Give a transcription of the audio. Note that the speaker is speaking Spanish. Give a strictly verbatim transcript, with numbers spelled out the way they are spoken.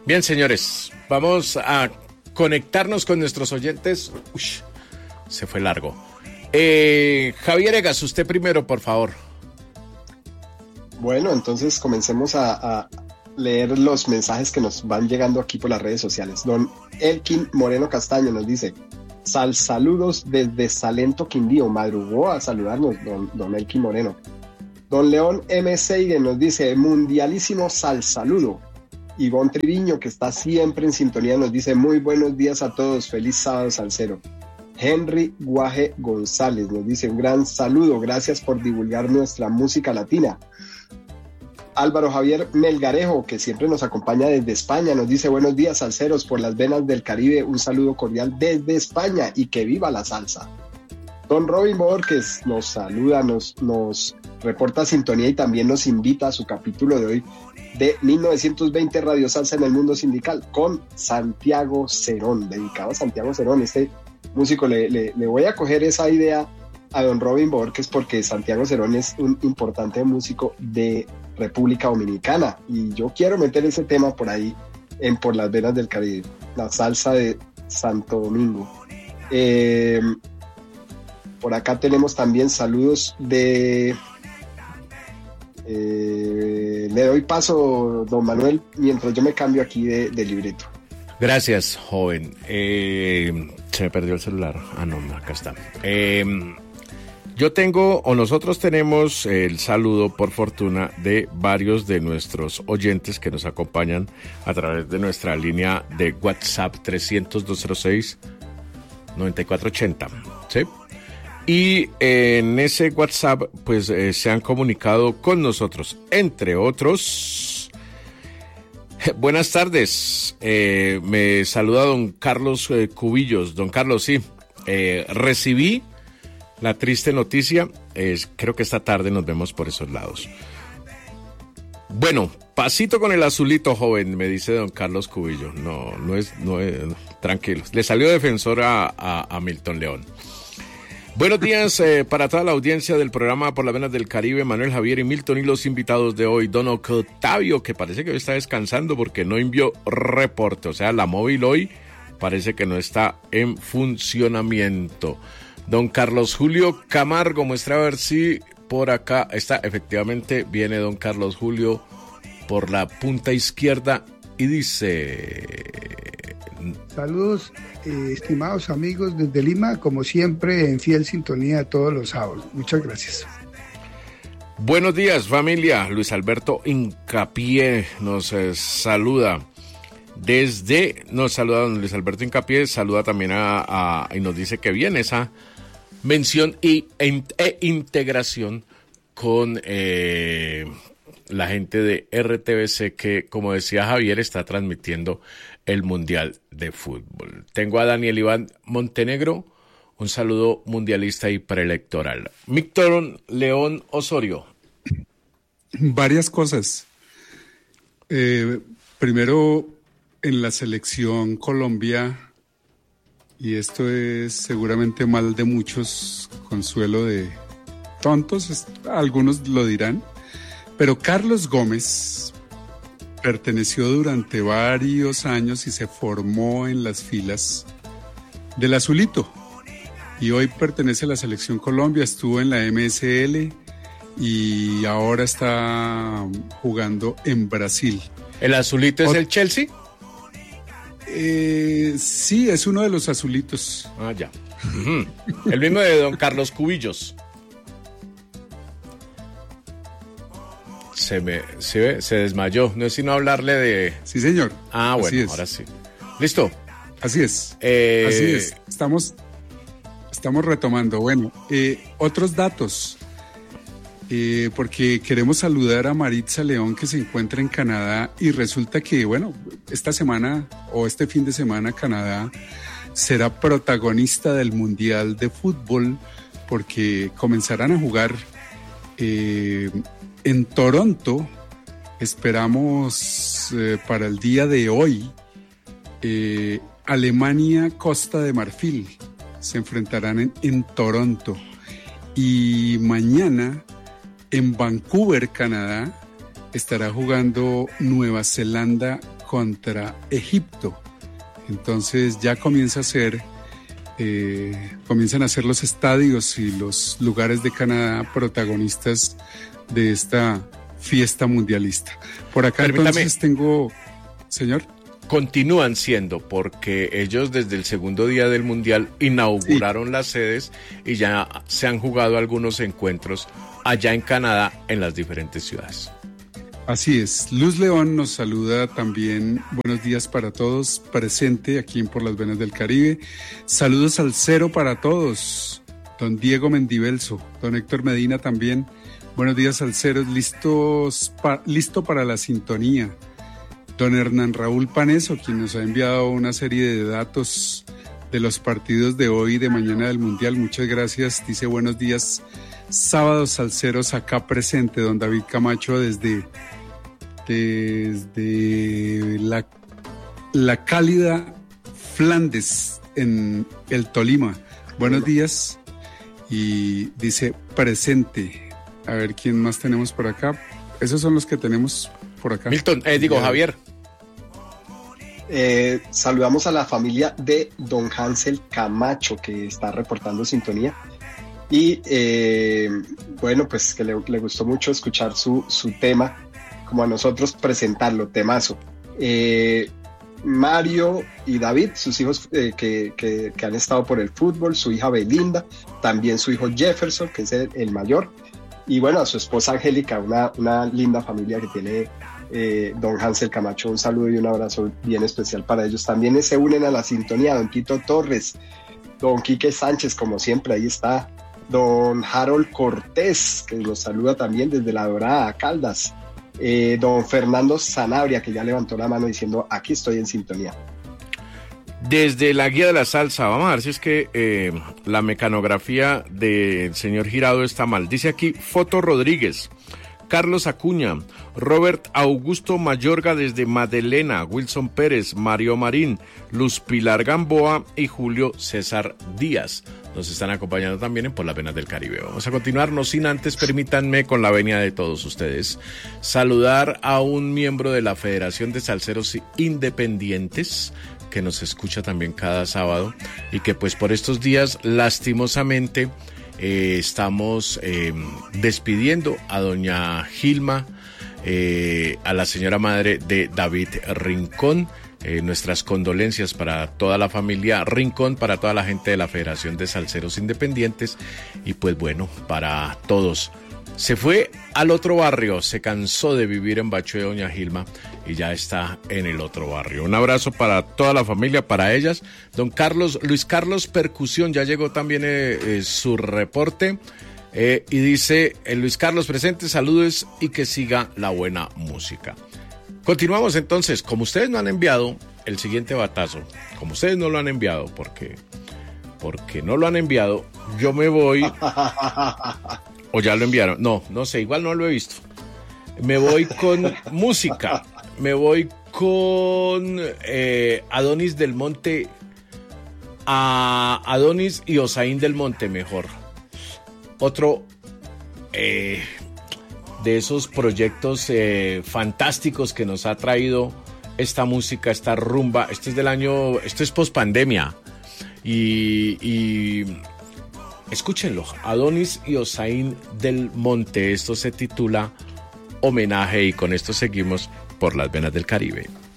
Bien, señores, vamos a conectarnos con nuestros oyentes. Uy, se fue largo. Eh, Javier Egas, usted primero, por favor. Bueno, entonces comencemos a, a leer los mensajes que nos van llegando aquí por las redes sociales. Don Elkin Moreno Castaño nos dice: sal saludos desde Salento, Quindío. Madrugó a saludarnos don, don Elkin Moreno. Don León M. Seide nos dice: mundialísimo sal saludo. Ivonne Triviño, que está siempre en sintonía, nos dice: muy buenos días a todos, feliz sábado salsero. Henry Guaje González nos dice: un gran saludo, gracias por divulgar nuestra música latina. Álvaro Javier Melgarejo, que siempre nos acompaña desde España, nos dice: buenos días salseros por las venas del Caribe, un saludo cordial desde España y que viva la salsa. Don Robin Borges nos saluda, nos, nos reporta sintonía y también nos invita a su capítulo de hoy de mil novecientos veinte Radio Salsa en el Mundo Sindical con Santiago Cerón, dedicado a Santiago Cerón. Este músico, le, le, le voy a coger esa idea a don Robin Borges porque Santiago Cerón es un importante músico de República Dominicana y yo quiero meter ese tema por ahí en Por las Venas del Caribe, la salsa de Santo Domingo. Eh, por acá tenemos también saludos de... Eh, le doy paso, don Manuel, mientras yo me cambio aquí de, de libreto. Gracias, joven. Eh, se me perdió el celular. Ah, no, acá está. Eh, yo tengo, o nosotros tenemos el saludo, por fortuna, de varios de nuestros oyentes que nos acompañan a través de nuestra línea de WhatsApp trescientos, doscientos seis, noventa y cuatro ochenta, ¿sí? Y en ese WhatsApp, pues, eh, se han comunicado con nosotros, entre otros. Buenas tardes, eh, me saluda don Carlos eh, Cubillos. Don Carlos, sí, eh, recibí la triste noticia, eh, creo que esta tarde nos vemos por esos lados. Bueno, pasito con el azulito, joven, me dice don Carlos Cubillo. No, no es, no es, tranquilo, le salió defensor a, a, a Milton León. Buenos días eh, para toda la audiencia del programa Por las Venas del Caribe, Manuel, Javier y Milton, y los invitados de hoy, don Octavio, que parece que hoy está descansando porque no envió reporte, o sea, la móvil hoy parece que no está en funcionamiento. Don Carlos Julio Camargo, muestra a ver si por acá está, efectivamente viene don Carlos Julio por la punta izquierda y dice... Saludos, eh, estimados amigos desde Lima, como siempre en fiel sintonía todos los sábados. Muchas gracias. Buenos días, familia. Luis Alberto Incapié nos eh, saluda desde, nos saluda don Luis Alberto Incapié, saluda también a, a y nos dice que viene esa mención y, e, e integración con eh, la gente de R T V C que, como decía Javier, está transmitiendo el Mundial de Fútbol. Tengo a Daniel Iván Montenegro, un saludo mundialista y preelectoral. Víctor León Osorio. Varias cosas. Eh, primero, en la selección Colombia, y esto es seguramente mal de muchos, consuelo de tontos, algunos lo dirán, pero Carlos Gómez perteneció durante varios años y se formó en las filas del Azulito. Y hoy pertenece a la Selección Colombia, estuvo en la M S L y ahora está jugando en Brasil. ¿El Azulito es o- el Chelsea? Eh, sí, es uno de los azulitos. Ah, ya. Uh-huh. El mismo de don Carlos Cubillos. Se me se, se desmayó. No es sino hablarle de... Sí, señor. Ah, bueno, Así es. ahora sí. ¿Listo? Así es. Eh... Así es. Estamos, estamos retomando. Bueno, eh, otros datos. Eh, porque queremos saludar a Maritza León, que se encuentra en Canadá, y resulta que, bueno, esta semana o este fin de semana Canadá será protagonista del Mundial de Fútbol porque comenzarán a jugar eh, en Toronto. Esperamos eh, para el día de hoy eh, Alemania, Costa de Marfil se enfrentarán en, en Toronto, y mañana en Vancouver, Canadá, estará jugando Nueva Zelanda contra Egipto. Entonces ya comienza a ser, eh, comienzan a ser los estadios y los lugares de Canadá protagonistas de esta fiesta mundialista. Por acá Permítame. Entonces tengo, señor. Continúan siendo, porque ellos desde el segundo día del Mundial inauguraron sí. las sedes y ya se han jugado algunos encuentros allá en Canadá en las diferentes ciudades. Así es. Luz León nos saluda también. Buenos días para todos, presente aquí en Por las Venas del Caribe. Saludos al cero para todos. Don Diego Mendivelso, don Héctor Medina también. Buenos días al cero, listos pa, listo para la sintonía. Don Hernán Raúl Paneso, quien nos ha enviado una serie de datos de los partidos de hoy y de mañana del Mundial. Muchas gracias. Dice buenos días, sábados salseros acá presente. Don David Camacho desde, desde la, la cálida Flandes en el Tolima. Buenos días. Y dice presente. A ver quién más tenemos por acá. Esos son los que tenemos por acá. Milton, eh, digo Javier. Eh, saludamos a la familia de don Hansel Camacho, que está reportando sintonía. Y eh, bueno, pues que le, le gustó mucho escuchar su, su tema, como a nosotros presentarlo, temazo. Eh, Mario y David, sus hijos eh, que, que, que han estado por el fútbol, su hija Belinda, también su hijo Jefferson, que es el, el mayor. Y bueno, a su esposa Angélica, una, una linda familia que tiene eh, don Hansel Camacho. Un saludo y un abrazo bien especial para ellos. También se unen a la sintonía don Tito Torres, don Quique Sánchez, como siempre, ahí está. Don Harold Cortés, que nos saluda también desde La Dorada, Caldas. Eh, don Fernando Sanabria, que ya levantó la mano diciendo, aquí estoy en sintonía. Desde la guía de la salsa, vamos a ver si es que eh, la mecanografía del señor Girado está mal. Dice aquí, Foto Rodríguez, Carlos Acuña, Robert Augusto Mayorga desde Madelena, Wilson Pérez, Mario Marín, Luz Pilar Gamboa y Julio César Díaz. Nos están acompañando también en Por las Venas del Caribe. Vamos a continuar, no sin antes, permítanme, con la venia de todos ustedes, saludar a un miembro de la Federación de Salseros Independientes, que nos escucha también cada sábado y que pues por estos días lastimosamente eh, estamos eh, despidiendo a doña Gilma, eh, a la señora madre de David Rincón. Eh, nuestras condolencias para toda la familia Rincón, para toda la gente de la Federación de Salseros Independientes y pues bueno, para todos. Se fue al otro barrio, se cansó de vivir en Bachué doña Gilma y ya está en el otro barrio. Un abrazo para toda la familia, para ellas. Don Carlos, Luis Carlos Percusión, ya llegó también eh, eh, su reporte eh, y dice, eh, Luis Carlos presente, saludos y que siga la buena música. Continuamos entonces, como ustedes no han enviado el siguiente batazo, como ustedes no lo han enviado, porque, porque no lo han enviado, yo me voy... ¿O ya lo enviaron? No, no sé, igual no lo he visto. Me voy con música. Me voy con eh, Adonis del Monte. A Adonis y Osaín del Monte, mejor. Otro eh, de esos proyectos eh, fantásticos que nos ha traído esta música, esta rumba. Este es del año, esto es pospandemia. Y... y escúchenlo, Adonis y Osaín del Monte. Esto se titula Homenaje y con esto seguimos por las Venas del Caribe.